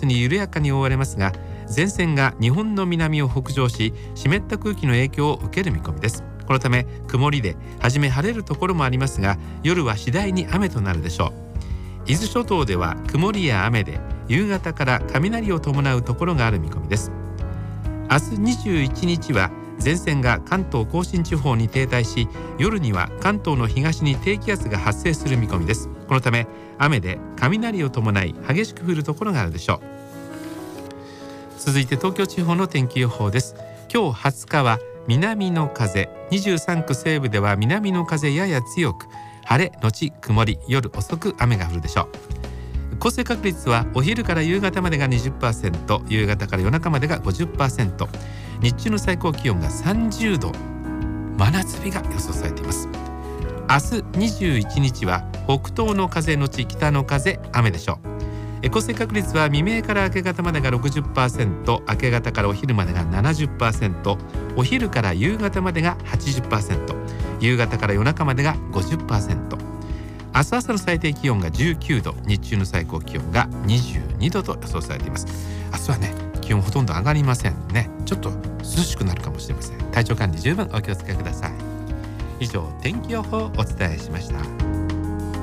圧に緩やかに覆われますが、前線が日本の南を北上し、湿った空気の影響を受ける見込みです。このため曇りで初め晴れるところもありますが、夜は次第に雨となるでしょう。伊豆諸島では曇りや雨で、夕方から雷を伴うところがある見込みです。明日21日は前線が関東甲信地方に停滞し、夜には関東の東に低気圧が発生する見込みです。このため雨で雷を伴い激しく降るところがあるでしょう。続いて東京地方の天気予報です。今日20日は南の風、23区西部では南の風やや強く、晴れのち曇り、夜遅く雨が降るでしょう。降水確率はお昼から夕方までが 20%、 夕方から夜中までが 50%、 日中の最高気温が30度、真夏日が予想されています。明日21日は北東の風のち北の風、雨でしょう。降水確率は未明から明け方までが 60%、 明け方からお昼までが 70%、 お昼から夕方までが 80%、 夕方から夜中までが 50%。 明日朝の最低気温が19度、日中の最高気温が22度と予想されています。明日はね、気温ほとんど上がりませんね。ちょっと涼しくなるかもしれません。体調管理十分お気をつけください。以上、天気予報をお伝えしました。